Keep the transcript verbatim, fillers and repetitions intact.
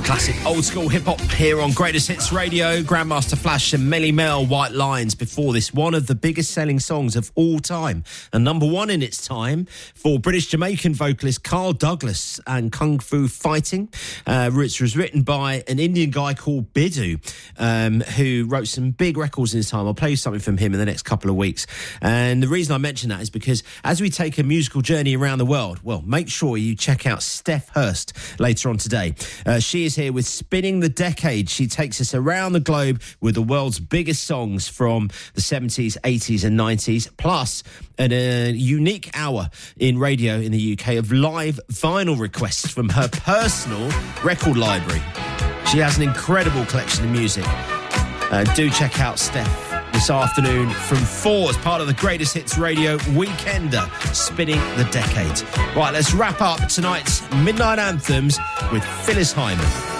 Classic old school hip hop here on Greatest Hits Radio. Grandmaster Flash and Melly Mel, White Lines. Before this, one of the biggest selling songs of all time, and number one in its time for British Jamaican vocalist Carl Douglas and Kung Fu Fighting, uh, which was written by an Indian guy called Biddu, um, who wrote some big records in his time. I'll play you something from him in the next couple of weeks. And the reason I mention that is because as we take a musical journey around the world, well, make sure you check out Steph Hurst later on today. Uh, she is here with Spinning the Decade. She takes us around the globe with the world's biggest songs from the seventies, eighties and nineties, plus an, a unique hour in radio in the U K of live vinyl requests from her personal record library. She has an incredible collection of music. Uh, do check out Steph this afternoon from four as part of the Greatest Hits Radio Weekender, Spinning the Decade. Right, let's wrap up tonight's Midnight Anthems with Phyllis Hyman.